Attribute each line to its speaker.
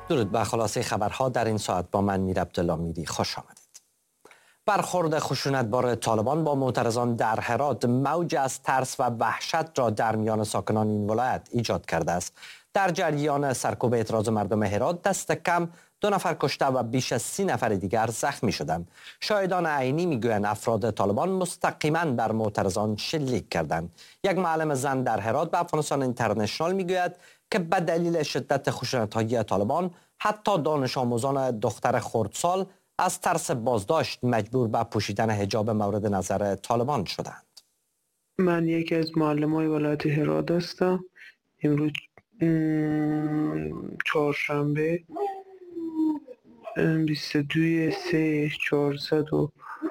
Speaker 1: درود به خلاصه خبرها در این ساعت با من میر عبدالله میری. خوش آمدید. برخورد خشونتبار طالبان با معترضان در هرات موج از ترس و وحشت را در میان ساکنان این ولایت ایجاد کرده است. در جریان سرکوب اعتراض مردم هرات دست کم 2 نفر کشته و بیش از 30 نفر دیگر زخمی شدند. شاهدان عینی میگویند افراد طالبان مستقیما بر معترضان شلیک کردند. یک معلم زن در هرات به افغانستان اینترنشنال میگوید که به دلیل شدت خشونت‌های طالبان حتی دانش آموزان دختر خردسال از ترس بازداشت مجبور به پوشیدن حجاب مورد نظر طالبان شدند.
Speaker 2: من یکی از معلمای ولایت هرات هستم. امروز چهارشنبه 22/3/414